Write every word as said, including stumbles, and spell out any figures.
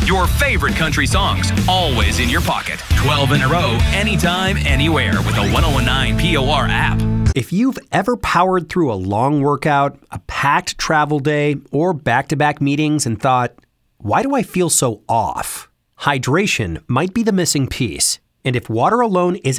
Your favorite country songs, always in your pocket. twelve in a row, anytime, anywhere with the one oh one nine P O R app. If you've ever powered through a long workout, a packed travel day, or back-to-back meetings and thought, why do I feel so off? Hydration might be the missing piece. And if water alone isn't